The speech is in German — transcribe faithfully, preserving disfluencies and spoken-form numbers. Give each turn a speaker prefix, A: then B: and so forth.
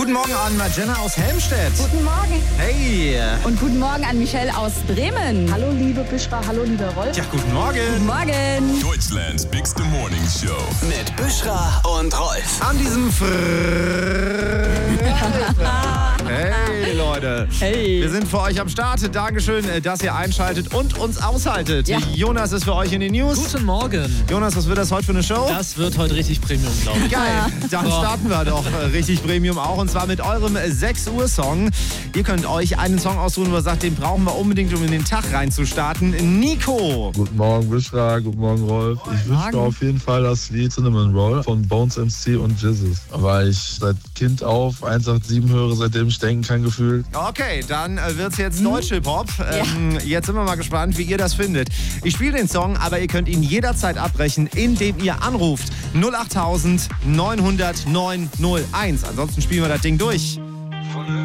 A: Guten Morgen an Jenna aus Helmstedt.
B: Guten Morgen.
A: Hey.
B: Und guten Morgen an Michelle aus Bremen.
C: Hallo liebe Büschra, hallo lieber Rolf.
A: Ja, guten Morgen.
B: Guten Morgen.
D: Deutschlands Big Morning Show.
E: Mit Büschra und Rolf.
A: An diesem Fr... Hey Leute.
B: Hey.
A: Wir sind für euch am Start. Dankeschön, dass ihr einschaltet und uns aushaltet.
B: Ja.
A: Jonas ist für euch in den News.
F: Guten Morgen.
A: Jonas, was wird das heute für eine Show?
F: Das wird heute richtig Premium, glaube ich.
A: Geil, dann
F: Boah.
A: starten wir doch äh, richtig Premium auch, und zwar mit eurem sechs Uhr Song. Ihr könnt euch einen Song aussuchen, wo ihr sagt, den brauchen wir unbedingt, um in den Tag reinzustarten. Nico.
G: Guten Morgen, Büschra. Guten Morgen, Rolf. Ich wünsche mir auf jeden Fall das Lied Cinnamon Roll von Bones M C und Jizzes, weil ich seit Kind auf eins acht sieben höre, seitdem ich denken kann, gefühlt.
A: Okay, dann äh, wird's jetzt Deutsch-Hip-Hop. Ähm, jetzt sind wir mal gespannt, wie ihr das findet. Ich spiele den Song, aber ihr könnt ihn jederzeit abbrechen, indem ihr anruft. null acht neunhundert neun null null eins. Ansonsten spielen wir das Ding durch.